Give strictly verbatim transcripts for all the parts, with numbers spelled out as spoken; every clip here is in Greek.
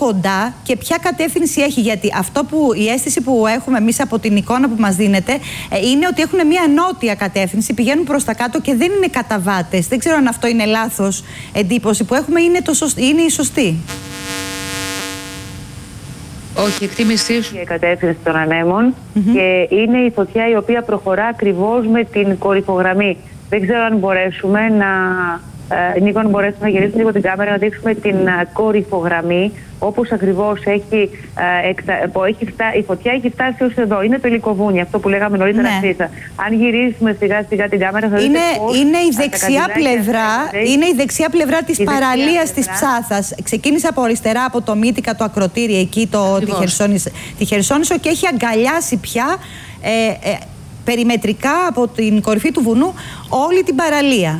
κοντά και ποια κατεύθυνση έχει. Γιατί αυτό που η αίσθηση που έχουμε εμείς από την εικόνα που μας δίνεται είναι ότι έχουν μια νότια κατεύθυνση, πηγαίνουν προς τα κάτω και δεν είναι καταβάτες. Δεν ξέρω αν αυτό είναι λάθος εντύπωση που έχουμε, είναι, το σωσ... είναι η σωστή. Όχι, εκτίμησή σου. Η κατεύθυνση των ανέμων mm-hmm. και είναι η φωτιά η οποία προχωρά ακριβώς με την κορυφογραμμή. Δεν ξέρω αν μπορέσουμε να, ε, Νίκο, αν μπορέσουμε να γυρίσουμε λίγο την κάμερα, να δείξουμε την uh, κορυφογραμμή, όπως ακριβώς έχει, uh, εκτα... έχει φτά... η φωτιά έχει φτάσει ως εδώ. Είναι το Λυκοβούνι, αυτό που λέγαμε νωρίτερα. Ναι. Αν γυρίσουμε σιγά σιγά την κάμερα θα δείτε πώς είναι η δεξιά πλευρά, είναι η δεξιά πλευρά της η παραλίας της Ψάθας. Ξεκίνησε από αριστερά, από το Μύτικα, το ακροτήρι εκεί, το... τη, Χερσόνησο, τη Χερσόνησο, και έχει αγκαλιάσει πια ε, ε, περιμετρικά από την κορυφή του βουνού όλη την παραλία.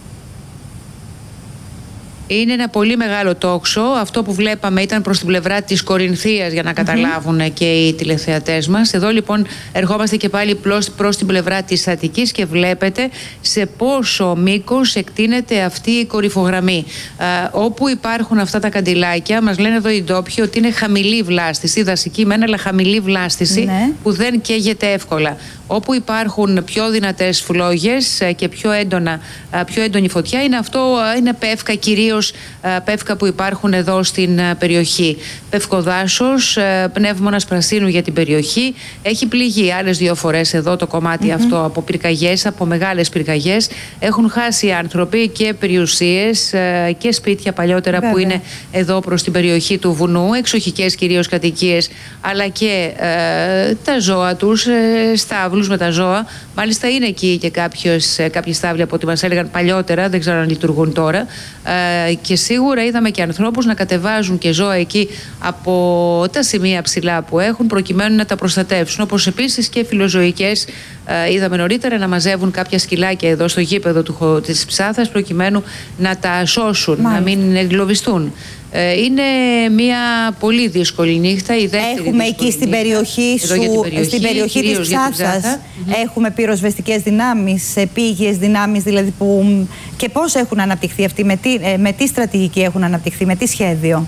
Είναι ένα πολύ μεγάλο τόξο. Αυτό που βλέπαμε ήταν προς την πλευρά της Κορινθίας, για να καταλάβουν mm-hmm. και οι τηλεθεατές μας. Εδώ λοιπόν ερχόμαστε και πάλι προς την πλευρά της Αττικής και βλέπετε σε πόσο μήκος εκτείνεται αυτή η κορυφογραμμή. Α, όπου υπάρχουν αυτά τα καντιλάκια, μας λένε εδώ οι ντόπιοι ότι είναι χαμηλή βλάστηση, δασική μένα, αλλά χαμηλή βλάστηση mm-hmm. που δεν καίγεται εύκολα. Όπου υπάρχουν πιο δυνατές φλόγες και πιο, έντονα, πιο έντονη φωτιά, είναι αυτό, είναι πεύκα, κυρίως πεύκα που υπάρχουν εδώ στην περιοχή. Πευκοδάσος, πνεύμονας πρασίνου για την περιοχή. Έχει πληγεί άλλες δύο φορές εδώ το κομμάτι mm-hmm. αυτό από πυρκαγιές, από μεγάλες πυρκαγιές. Έχουν χάσει άνθρωποι και περιουσίες και σπίτια παλιότερα Βέβαια. που είναι εδώ προς την περιοχή του βουνού, εξοχικές κυρίως κατοικίες, αλλά και ε, τα ζώα τους, ε, στάβλους με τα ζώα. Μάλιστα είναι εκεί και κάποιες, κάποιες στάβλοι από ό,τι μας έλεγαν παλιότερα, δεν ξέρω αν λειτουργούν τώρα. Ε, και σίγουρα είδαμε και ανθρώπους να κατεβάζουν και ζώα εκεί από τα σημεία ψηλά που έχουν, προκειμένου να τα προστατεύσουν. Όπως επίσης και φιλοζωικές, ε, είδαμε νωρίτερα να μαζεύουν κάποια σκυλάκια εδώ στο γήπεδο του, της Ψάθας, προκειμένου να τα σώσουν, Μάλιστα. να μην εγκλωβιστούν. Είναι μια πολύ δύσκολη νύχτα. Η έχουμε εκεί στην περιοχή σου, περιοχή, στην περιοχή της Ψάθας, mm-hmm. έχουμε πυροσβεστικές δυνάμεις, επίγειες δυνάμεις δηλαδή, που, και πώς έχουν αναπτυχθεί αυτοί, με τι, με τι στρατηγική έχουν αναπτυχθεί, με τι σχέδιο?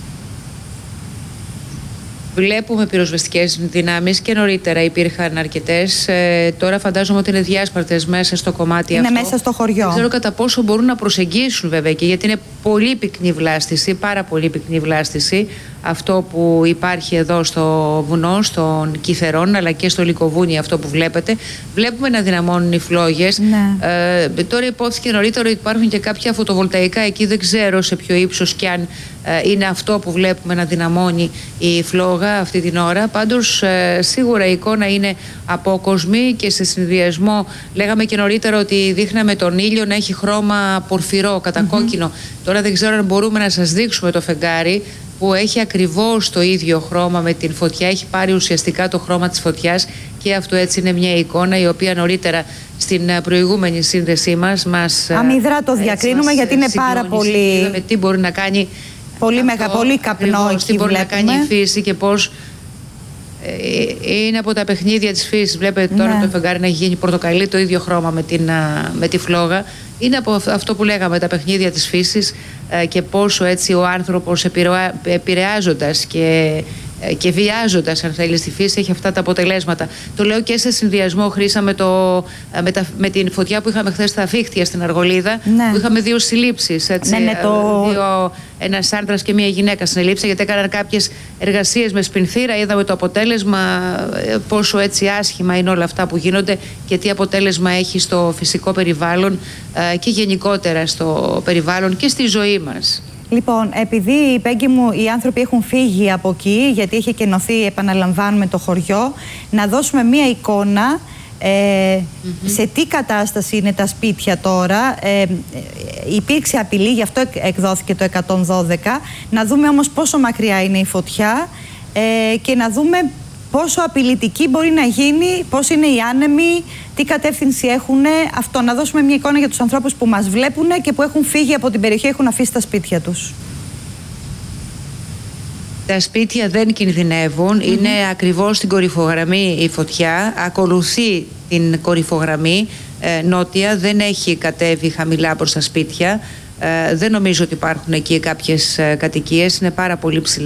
Βλέπουμε πυροσβεστικές δυνάμεις και νωρίτερα υπήρχαν αρκετές. Ε, τώρα φαντάζομαι ότι είναι διάσπαρτες μέσα στο κομμάτι είναι αυτό. Είναι μέσα στο χωριό. Δεν ξέρω κατά πόσο μπορούν να προσεγγίσουν βέβαια και γιατί είναι πολύ πυκνή βλάστηση, πάρα πολύ πυκνή βλάστηση. Αυτό που υπάρχει εδώ στο βουνό, στον Κιθερών, αλλά και στο Λυκοβούνι, αυτό που βλέπετε. Βλέπουμε να δυναμώνουν οι φλόγες. Ναι. Ε, τώρα υπόθηκε νωρίτερα ότι υπάρχουν και κάποια φωτοβολταϊκά εκεί, δεν ξέρω σε ποιο ύψος και αν ε, είναι αυτό που βλέπουμε να δυναμώνει η φλόγα αυτή την ώρα. Πάντως ε, σίγουρα η εικόνα είναι απόκοσμη και σε συνδυασμό, λέγαμε και νωρίτερα ότι δείχναμε τον ήλιο να έχει χρώμα πορφυρό, κατακόκκινο. Mm-hmm. Τώρα δεν ξέρω αν μπορούμε να σας δείξουμε το φεγγάρι, που έχει ακριβώς το ίδιο χρώμα με την φωτιά, έχει πάρει ουσιαστικά το χρώμα της φωτιάς και αυτό έτσι είναι μια εικόνα η οποία νωρίτερα στην προηγούμενη σύνδεσή μας μας αμυδρά το διακρίνουμε μας, γιατί είναι πάρα πολύ είδαμε τι μπορεί να κάνει πολύ, μεγα, πολύ καπνό εκεί, τι μπορεί βλέπουμε. να κάνει η φύση και πώς ε, είναι από τα παιχνίδια της φύσης. Βλέπετε τώρα ναι. το φεγγάρι να έχει γίνει πορτοκαλί, το ίδιο χρώμα με, την, με τη φλόγα. Είναι από αυτό που λέγαμε, τα παιχνίδια της φύσης και πόσο έτσι ο άνθρωπος επηρεάζοντας και, και βιάζοντας, αν θέλει, στη φύση, έχει αυτά τα αποτελέσματα. Το λέω και σε συνδυασμό, Χρήσα, με, το, με, τα, με την φωτιά που είχαμε χθες στα Φίχτια στην Αργολίδα, ναι. που είχαμε δύο συλλήψεις. Έτσι, ναι, ναι, το... δύο, ένας άντρας και μία γυναίκα συνελήψα, γιατί έκαναν κάποιες εργασίες με σπινθήρα. Είδαμε το αποτέλεσμα, πόσο έτσι άσχημα είναι όλα αυτά που γίνονται και τι αποτέλεσμα έχει στο φυσικό περιβάλλον και γενικότερα στο περιβάλλον και στη ζωή μας. Λοιπόν, επειδή, Πέγγι μου, οι άνθρωποι έχουν φύγει από εκεί, γιατί έχει κενωθεί, επαναλαμβάνουμε, το χωριό, να δώσουμε μία εικόνα ε, mm-hmm. σε τι κατάσταση είναι τα σπίτια τώρα. Ε, υπήρξε απειλή, γι' αυτό εκδόθηκε το εκατόν δώδεκα. Να δούμε όμως πόσο μακριά είναι η φωτιά ε, και να δούμε πόσο απειλητική μπορεί να γίνει, πώς είναι οι άνεμοι, τι κατεύθυνση έχουν. Αυτό, να δώσουμε μια εικόνα για τους ανθρώπους που μας βλέπουν και που έχουν φύγει από την περιοχή, έχουν αφήσει τα σπίτια τους. Τα σπίτια δεν κινδυνεύουν, mm-hmm. είναι ακριβώς στην κορυφογραμμή η φωτιά, ακολουθεί την κορυφογραμμή ε, νότια, δεν έχει κατέβει χαμηλά προς τα σπίτια. Ε, δεν νομίζω ότι υπάρχουν εκεί κάποιες ε, κατοικίες, είναι πάρα πολύ ψηλά.